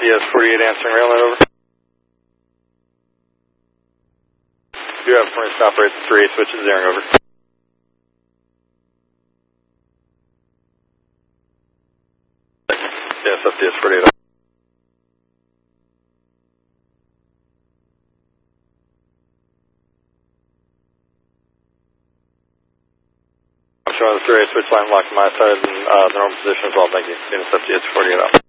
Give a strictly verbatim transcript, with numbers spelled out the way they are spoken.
S forty-eight answering railroad, over. You have permission to operate the three eight switches, zeroing over. Yes, up D S forty-eight. I'm showing the three eight switch line locked on my side and uh, the normal position as well, thank you. Units up D S forty-eight out.